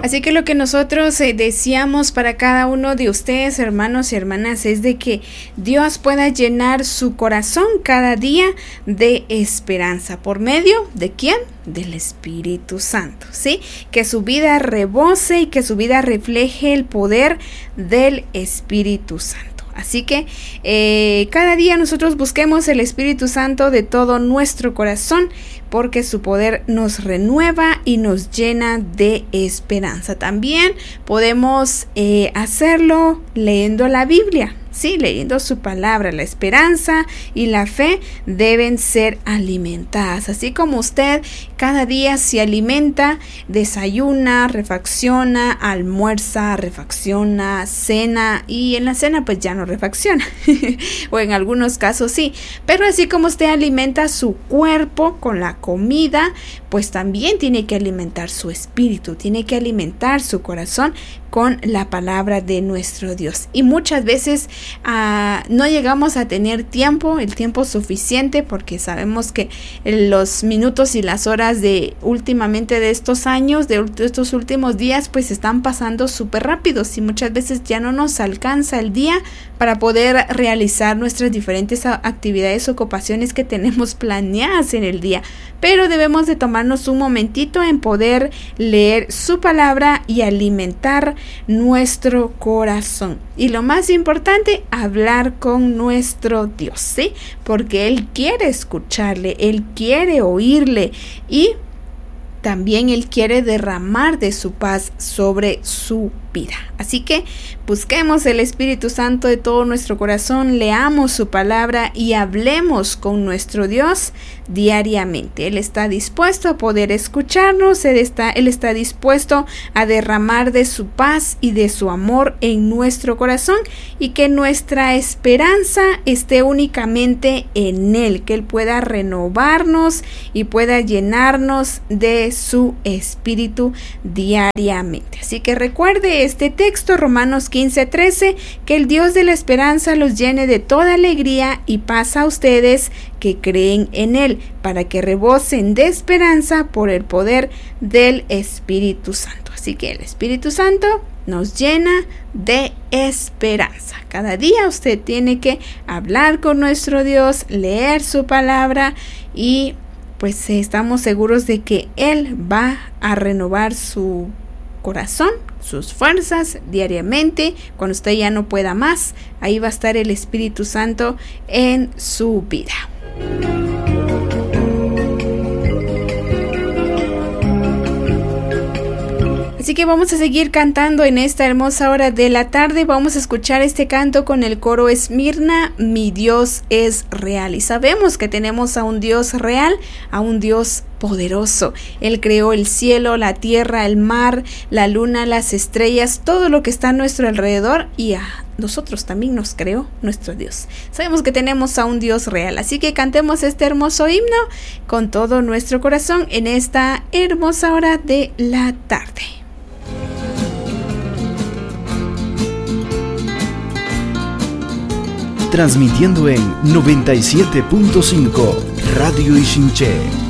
Así que lo que nosotros deseamos para cada uno de ustedes, hermanos y hermanas, es de que Dios pueda llenar su corazón cada día de esperanza. ¿Por medio de quién? Del Espíritu Santo, ¿sí? Que su vida rebose y que su vida refleje el poder del Espíritu Santo. Así que cada día nosotros busquemos el Espíritu Santo de todo nuestro corazón, porque su poder nos renueva y nos llena de esperanza. También podemos hacerlo leyendo la Biblia, sí, leyendo su palabra. La esperanza y la fe deben ser alimentadas. Así como usted cada día se alimenta, desayuna, refacciona, almuerza, refacciona, cena, y en la cena pues ya no refacciona o en algunos casos sí, pero así como usted alimenta su cuerpo con la comida, pues también tiene que alimentar su espíritu, tiene que alimentar su corazón con la palabra de nuestro Dios. Y muchas veces no llegamos a tener el tiempo suficiente, porque sabemos que los minutos y las horas de últimamente de estos años, de estos últimos días, pues están pasando súper rápidos y muchas veces ya no nos alcanza el día para poder realizar nuestras diferentes actividades, ocupaciones que tenemos planeadas en el día. Pero debemos de tomarnos un momentito en poder leer su palabra y alimentar nuestro corazón. Y lo más importante, hablar con nuestro Dios, ¿sí? Porque Él quiere escucharle, Él quiere oírle y también Él quiere derramar de su paz sobre su vida. Así que busquemos el Espíritu Santo de todo nuestro corazón, leamos su palabra y hablemos con nuestro Dios diariamente. Él está dispuesto a poder escucharnos, Él está dispuesto a derramar de su paz y de su amor en nuestro corazón, y que nuestra esperanza esté únicamente en Él, que Él pueda renovarnos y pueda llenarnos de su Espíritu diariamente. Así que recuerde este texto, Romanos 15:13, que el Dios de la esperanza los llene de toda alegría y paz a ustedes que creen en Él, para que rebosen de esperanza por el poder del Espíritu Santo. Así que el Espíritu Santo nos llena de esperanza. Cada día usted tiene que hablar con nuestro Dios, leer su palabra, y pues estamos seguros de que Él va a renovar su corazón, sus fuerzas diariamente. Cuando usted ya no pueda más, ahí va a estar el Espíritu Santo en su vida. Así que vamos a seguir cantando en esta hermosa hora de la tarde. Vamos a escuchar este canto con el coro Esmirna, mi Dios es real. Y sabemos que tenemos a un Dios real, a un Dios poderoso. Él creó el cielo, la tierra, el mar, la luna, las estrellas, todo lo que está a nuestro alrededor, y a nosotros también nos creó nuestro Dios. Sabemos que tenemos a un Dios real, así que cantemos este hermoso himno con todo nuestro corazón en esta hermosa hora de la tarde. Transmitiendo en 97.5 Radio Ichinche.